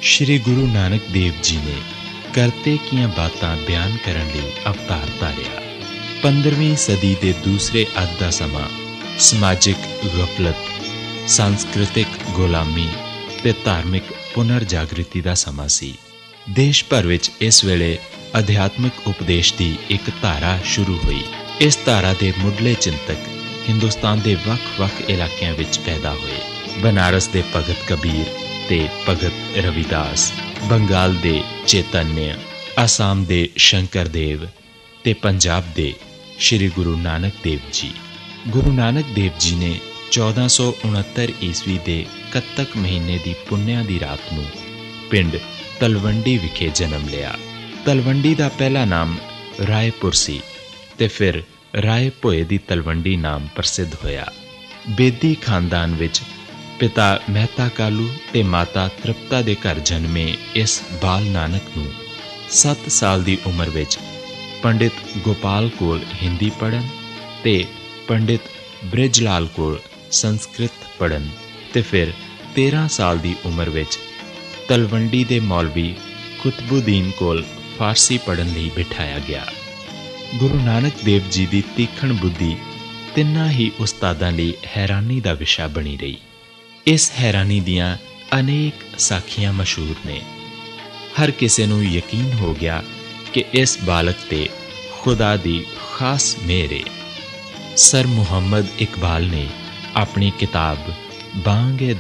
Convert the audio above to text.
श्री गुरु नानक देव जी ने करते कीਆਂ ਬਾਤਾਂ ਬਿਆਨ ਕਰਨ ਲਈ ਅਵਤਾਰ ਧਾਰਿਆ। 15ਵੀਂ ਸਦੀ ਦੇ ਦੂਸਰੇ ਅੱਧ ਦਾ ਸਮਾਂ ਸਮਾਜਿਕ ਗਫਲਤ, ਸਾਂਸਕ੍ਰਿਤਿਕ ਗੁਲਾਮੀ ਤੇ ਧਾਰਮਿਕ ਪੁਨਰ ਜਾਗ੍ਰਿਤੀ ਦਾ ਸਮਾਂ ਸੀ। ਦੇਸ਼ ਭਰ ਵਿੱਚ ਇਸ ਵੇਲੇ ਅਧਿਆਤਮਿਕ ਉਪਦੇਸ਼ ਦੀ ਇੱਕ ਧਾਰਾ ਸ਼ੁਰੂ ਹੋਈ। ਇਸ ਧਾਰਾ ਦੇ ਮੁੱਢਲੇ ਚਿੰਤਕ ਹਿੰਦੁਸਤਾਨ ਦੇ ਵੱਖ-ਵੱਖ ਇਲਾਕਿਆਂ ਵਿੱਚ ਪੈਦਾ ਹੋਏ। ਬਨਾਰਸ ਦੇ ਭਗਤ ਕਬੀਰ ਤੇ ਭਗਤ ਰਵਿਦਾਸ, ਬੰਗਾਲ ਦੇ ਚੇਤਨਯ, ਆਸਾਮ ਦੇ ਸ਼ੰਕਰ ਦੇਵ ਤੇ ਪੰਜਾਬ ਦੇ ਸ਼੍ਰੀ ਗੁਰੂ ਨਾਨਕ ਦੇਵ ਜੀ। ਗੁਰੂ ਨਾਨਕ ਦੇਵ ਜੀ ਨੇ 1469 ਈਸਵੀ ਦੇ ਕੱਤਕ ਮਹੀਨੇ ਦੀ ਪੁੰਨਿਆ ਦੀ ਰਾਤ ਨੂੰ ਪਿੰਡ ਤਲਵੰਡੀ ਵਿਖੇ ਜਨਮ ਲਿਆ। ਤਲਵੰਡੀ ਦਾ ਪਹਿਲਾ ਨਾਮ ਰਾਏਪੁਰ ਸੀ ਤੇ ਫਿਰ ਰਾਏ ਭੋਏ ਦੀ ਤਲਵੰਡੀ ਨਾਮ ਪ੍ਰਸਿੱਧ ਹੋਇਆ। ਬੇਦੀ ਖਾਨਦਾਨ ਵਿੱਚ ਪਿਤਾ ਮਹਿਤਾ ਕਾਲੂ ਤੇ ਮਾਤਾ ਤ੍ਰਿਪਤਾ ਦੇ ਘਰ ਜਨਮੇ ਇਸ ਬਾਲ ਨਾਨਕ ਨੂੰ 7 ਸਾਲ ਦੀ ਉਮਰ ਵਿੱਚ ਪੰਡਿਤ ਗੋਪਾਲ ਕੋਲ ਹਿੰਦੀ ਪੜ੍ਹਨ ਤੇ ਪੰਡਿਤ ਬ੍ਰਿਜ ਲਾਲ ਕੋਲ ਸੰਸਕ੍ਰਿਤ ਪੜ੍ਹਨ ਤੇ ਫਿਰ 13 ਸਾਲ ਦੀ ਉਮਰ ਵਿੱਚ ਤਲਵੰਡੀ ਦੇ ਮੌਲਵੀ ਕੁਤਬੁਦੀਨ ਕੋਲ ਫਾਰਸੀ ਪੜ੍ਹਨ ਲਈ ਬਿਠਾਇਆ ਗਿਆ। ਗੁਰੂ ਨਾਨਕ ਦੇਵ ਜੀ ਦੀ ਤੀਖਣ ਬੁੱਧੀ ਤਿੰਨਾਂ ਹੀ ਉਸਤਾਦਾਂ ਲਈ ਹੈਰਾਨੀ ਦਾ ਵਿਸ਼ਾ ਬਣੀ ਰਹੀ। ਇਸ ਹੈਰਾਨੀ ਦੀਆਂ ਅਨੇਕ ਸਾਖੀਆਂ ਮਸ਼ਹੂਰ ਨੇ। ਹਰ ਕਿਸੇ ਨੂੰ ਯਕੀਨ ਹੋ ਗਿਆ ਕਿ ਇਸ ਬਾਲਕ 'ਤੇ ਖੁਦਾ ਦੀ ਖਾਸ ਮਿਹਰ ਹੈ। ਸਰ ਮੁਹੰਮਦ ਇਕਬਾਲ ਨੇ ਆਪਣੀ ਕਿਤਾਬ ਬਾਂਗ